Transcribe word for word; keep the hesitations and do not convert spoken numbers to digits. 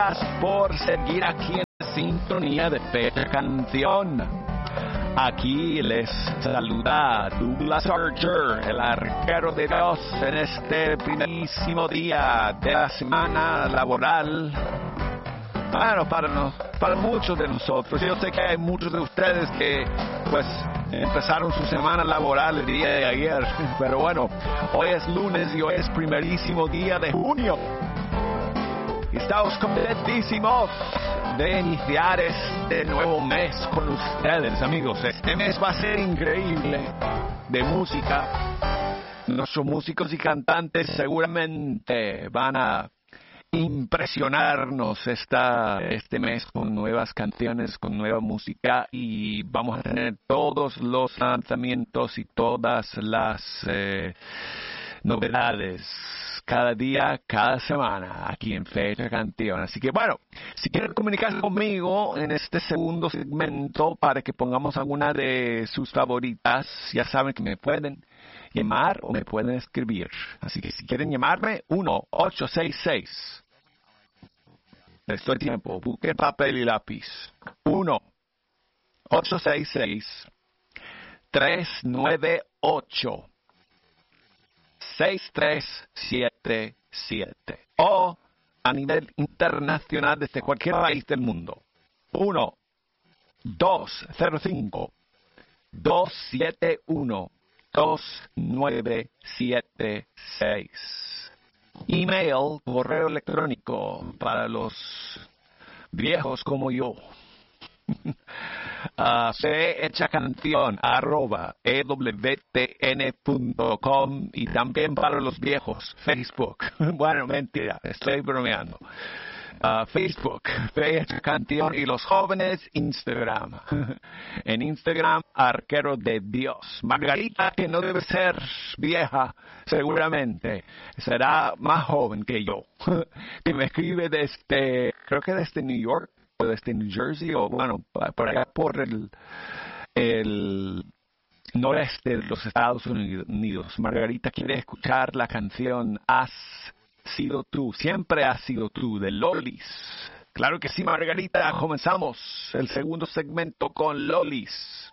gracias por seguir aquí en la sintonía de Fecha Canción. Aquí les saluda Douglas Archer, el arquero de Dios, en este primerísimo día de la semana laboral. Bueno, para, no, para muchos de nosotros, yo sé que hay muchos de ustedes que, pues, empezaron su semana laboral el día de ayer. Pero bueno, hoy es lunes y hoy es primerísimo día de junio. Estamos contentísimos de iniciar este nuevo mes con ustedes, amigos. Este mes va a ser increíble de música. Nuestros músicos y cantantes seguramente van a impresionarnos esta, este mes con nuevas canciones, con nueva música, y vamos a tener todos los lanzamientos y todas las eh, novedades cada día, cada semana aquí en Fecha Canción. Así que bueno, si quieren comunicarse conmigo en este segundo segmento para que pongamos alguna de sus favoritas, ya saben que me pueden llamar o me pueden escribir. Así que si quieren llamarme, uno ocho seis seis. Les doy tiempo, busquen papel y lápiz. uno ocho seis seis, tres nueve ocho, seis tres siete siete. O a nivel internacional desde cualquier país del mundo. uno dos cero cinco, dos siete uno, dos nueve siete seis. Email, correo electrónico para los viejos como yo. uh, fechacanción arroba e w t n punto com, y también para los viejos Facebook. Bueno, mentira, estoy bromeando. Uh, Facebook, Fecha Canción, y los jóvenes, Instagram. En Instagram, Arquero de Dios. Margarita, que no debe ser vieja, seguramente, será más joven que yo, que me escribe desde, creo que desde New York, o desde New Jersey, o bueno, por allá por el, el noreste de los Estados Unidos. Margarita quiere escuchar la canción Has sido tú, siempre has sido tú, de Lolis. Claro que sí, Margarita, comenzamos el segundo segmento con Lolis.